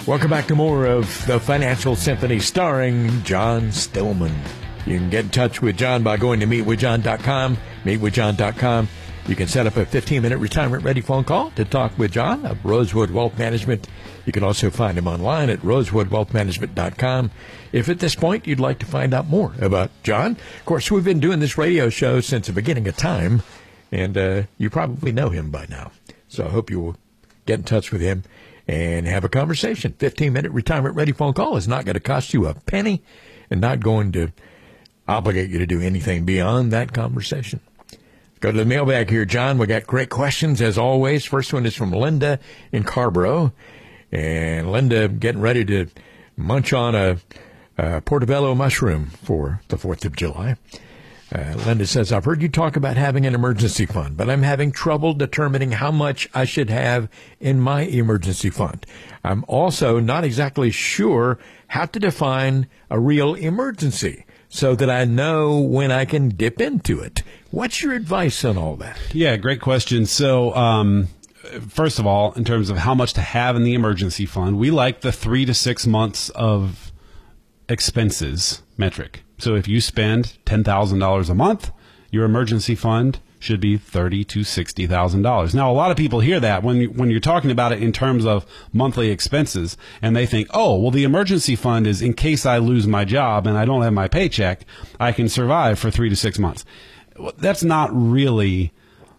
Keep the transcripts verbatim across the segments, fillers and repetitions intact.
Welcome back to more of the Financial Symphony starring John Stillman. You can get in touch with John by going to meet with john dot com, meet with john dot com. You can set up a fifteen-minute retirement-ready phone call to talk with John of Rosewood Wealth Management. You can also find him online at rosewood wealth management dot com. If at this point you'd like to find out more about John, of course, we've been doing this radio show since the beginning of time, and uh, you probably know him by now. So I hope you will get in touch with him and have a conversation. fifteen-minute retirement-ready phone call is not going to cost you a penny and not going to obligate you to do anything beyond that conversation. Go to the mailbag here, John. We got great questions, as always. First one is from Linda in Carborough. And Linda getting ready to munch on a, a portobello mushroom for the fourth of July. Uh, Linda says, I've heard you talk about having an emergency fund, but I'm having trouble determining how much I should have in my emergency fund. I'm also not exactly sure how to define a real emergency so that I know when I can dip into it. What's your advice on all that? Yeah, great question. So, um, first of all, in terms of how much to have in the emergency fund, we like the three to six months of expenses metric. So if you spend ten thousand dollars a month, your emergency fund should be thirty thousand to sixty thousand dollars. Now, a lot of people hear that when, you, when you're talking about it in terms of monthly expenses, and they think, oh, well, the emergency fund is in case I lose my job and I don't have my paycheck, I can survive for three to six months. That's not really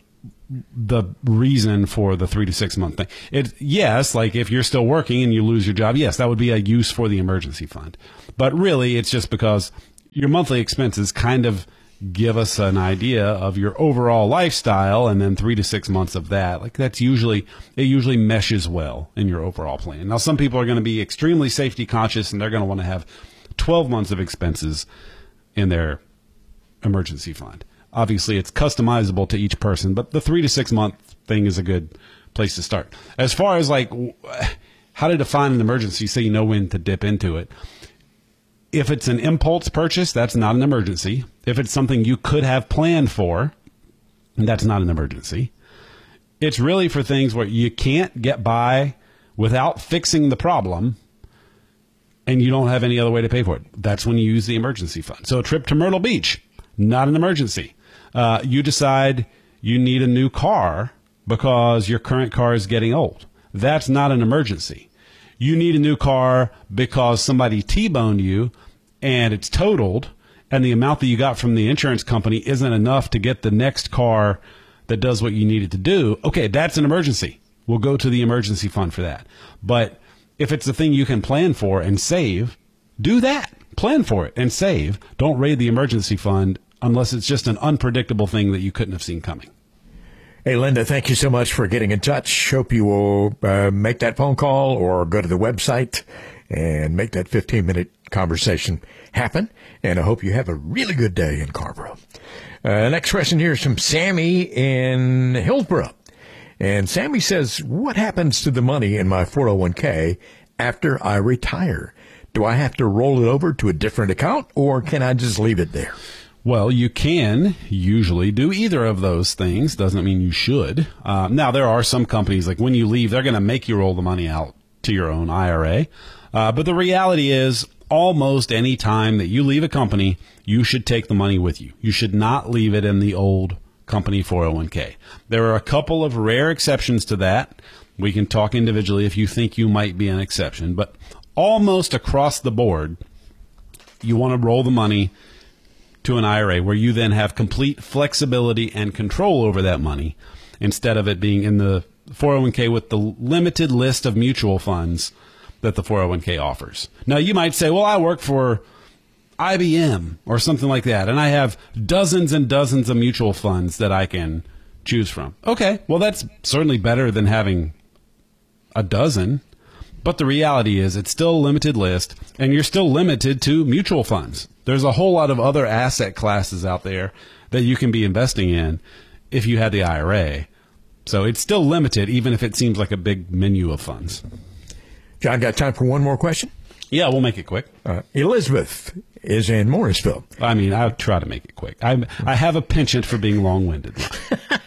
the reason for the three to six month thing. It, yes, like if you're still working and you lose your job, yes, that would be a use for the emergency fund. But really, it's just because your monthly expenses kind of give us an idea of your overall lifestyle, and then three to six months of that. Like that's usually, it usually meshes well in your overall plan. Now, some people are going to be extremely safety conscious, and they're going to want to have twelve months of expenses in their emergency fund. Obviously, it's customizable to each person, but the three to six month thing is a good place to start. As far as like how to define an emergency so you know when to dip into it, if it's an impulse purchase, that's not an emergency. If it's something you could have planned for, that's not an emergency. It's really for things where you can't get by without fixing the problem and you don't have any other way to pay for it. That's when you use the emergency fund. So a trip to Myrtle Beach, not an emergency. Uh, you decide you need a new car because your current car is getting old. That's not an emergency. You need a new car because somebody T-boned you and it's totaled, and the amount that you got from the insurance company isn't enough to get the next car that does what you needed to do. Okay, that's an emergency. We'll go to the emergency fund for that. But if it's a thing you can plan for and save, do that. Plan for it and save. Don't raid the emergency fund unless it's just an unpredictable thing that you couldn't have seen coming. Hey, Linda, thank you so much for getting in touch. Hope you will uh, make that phone call or go to the website and make that fifteen-minute conversation happen. And I hope you have a really good day in Carborough. Uh, next question here is from Sammy in Hillsborough. And Sammy says, what happens to the money in my four oh one k after I retire? Do I have to roll it over to a different account, or can I just leave it there? Well, you can usually do either of those things. Doesn't mean you should. Uh, now, there are some companies, like when you leave, they're going to make you roll the money out to your own I R A. Uh, but the reality is, almost any time that you leave a company, you should take the money with you. You should not leave it in the old company four oh one k. There are a couple of rare exceptions to that. We can talk individually if you think you might be an exception. But almost across the board, you want to roll the money to an I R A where you then have complete flexibility and control over that money instead of it being in the four oh one k with the limited list of mutual funds that the four oh one k offers. Now, you might say, well, I work for I B M or something like that, and I have dozens and dozens of mutual funds that I can choose from. Okay, well, that's certainly better than having a dozen. But the reality is it's still a limited list, and you're still limited to mutual funds. There's a whole lot of other asset classes out there that you can be investing in if you had the I R A. So it's still limited, even if it seems like a big menu of funds. John, got time for one more question? Yeah, we'll make it quick. Uh, Elizabeth is in Morrisville. I mean, I'll try to make it quick. I I have a penchant for being long-winded.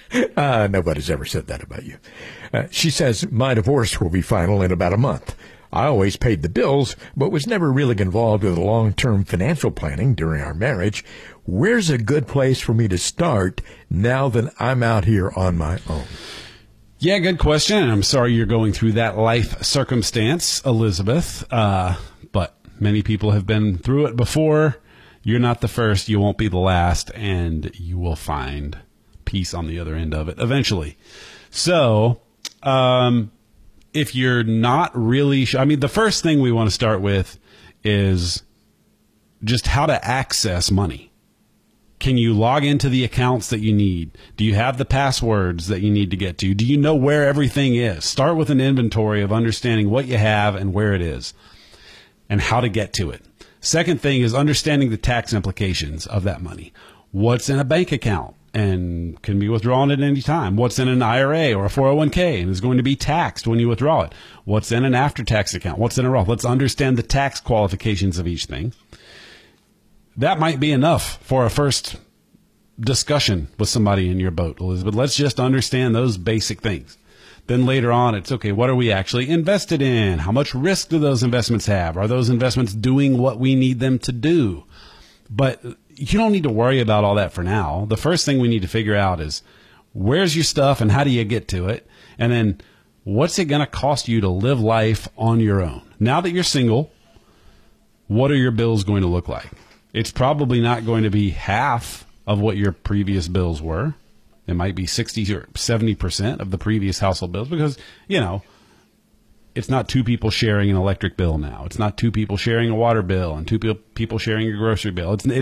uh, nobody's ever said that about you. Uh, she says, my divorce will be final in about a month. I always paid the bills, but was never really involved with long-term financial planning during our marriage. Where's a good place for me to start now that I'm out here on my own? Yeah, good question. And I'm sorry you're going through that life circumstance, Elizabeth. Uh, but many people have been through it before. You're not the first. You won't be the last. And you will find peace on the other end of it eventually. So, um, if you're not really sure, I mean, the first thing we want to start with is just how to access money. Can you log into the accounts that you need? Do you have the passwords that you need to get to? Do you know where everything is? Start with an inventory of understanding what you have and where it is and how to get to it. Second thing is understanding the tax implications of that money. What's in a bank account and can be withdrawn at any time? What's in an I R A or a four oh one k and is going to be taxed when you withdraw it? What's in an after-tax account? What's in a Roth? Let's understand the tax qualifications of each thing. That might be enough for a first discussion with somebody in your boat, Elizabeth. Let's just understand those basic things. Then later on, it's, okay, what are we actually invested in? How much risk do those investments have? Are those investments doing what we need them to do? But you don't need to worry about all that for now. The first thing we need to figure out is where's your stuff and how do you get to it? And then what's it going to cost you to live life on your own? Now that you're single, what are your bills going to look like? It's probably not going to be half of what your previous bills were. It might be sixty or seventy percent of the previous household bills because, you know, it's not two people sharing an electric bill now. It's not two people sharing a water bill and two people sharing a grocery bill. It's,